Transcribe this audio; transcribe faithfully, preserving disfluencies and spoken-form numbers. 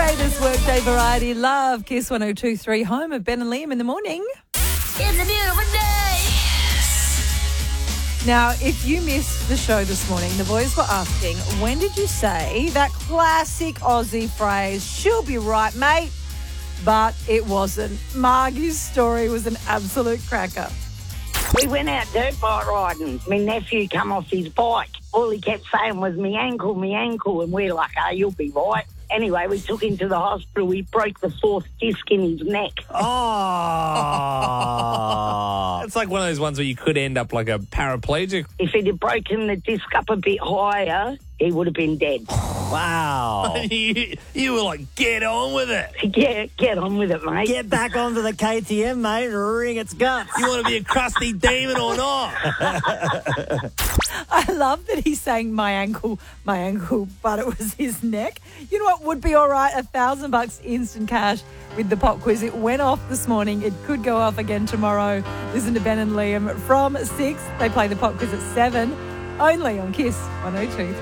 greatest workday variety. Love Kiss one oh two three, home of Ben and Liam in the morning. It's a beautiful day. Now, if you missed the show this morning, the boys were asking, when did you say that classic Aussie phrase, she'll be right, mate? But it wasn't. Margie's story was an absolute cracker. We went out dirt bike riding. My nephew come off his bike. All he kept saying was, me ankle, me ankle. And we're like, oh, you'll be right. Anyway, we took him to the hospital. We broke the fourth disc in his neck. Oh. It's like one of those ones where you could end up like a paraplegic. If he'd have broken the disc up a bit higher, he would have been dead. Wow. you, you were like, get on with it. Yeah, get on with it, mate. Get back onto the K T M, mate, and wring its guts. You want to be a crusty demon or not? I love that he's saying my ankle, my ankle, but it was his neck. You know what would be all right? A thousand bucks instant cash with the pop quiz. It went off this morning. It could go off again tomorrow. Listen to Ben and Liam from six. They play the pop quiz at seven. Only on Kiss one oh two.